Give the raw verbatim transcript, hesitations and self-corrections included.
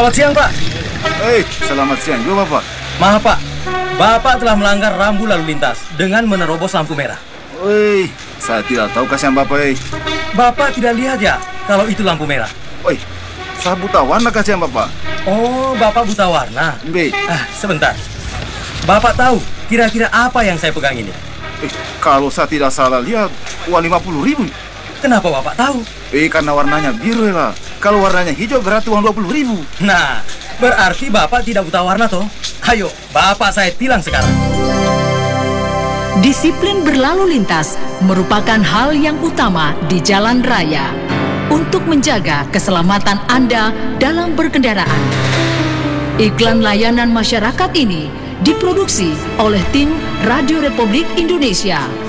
Selamat siang, Pak. Hei, selamat siang juga, Bapak. Maaf, Pak. Bapak telah melanggar rambu lalu lintas dengan menerobos lampu merah. Woi, saya tidak tahu kasihan Bapak, hei. Bapak tidak lihat ya kalau itu lampu merah? Woi, saya buta warna kasihan Bapak. Oh, Bapak buta warna. B. Ah, sebentar. Bapak tahu kira-kira apa yang saya pegang ini? Eh, kalau saya tidak salah lihat, uang lima puluh ribu. Kenapa Bapak tahu? Eh, karena warnanya biru lah. Kalau warnanya hijau berarti uang dua puluh ribu. Nah, berarti Bapak tidak buta warna toh? Ayo, Bapak saya tilang sekarang. Disiplin berlalu lintas merupakan hal yang utama di jalan raya untuk menjaga keselamatan Anda dalam berkendaraan. Iklan layanan masyarakat ini diproduksi oleh tim Radio Republik Indonesia.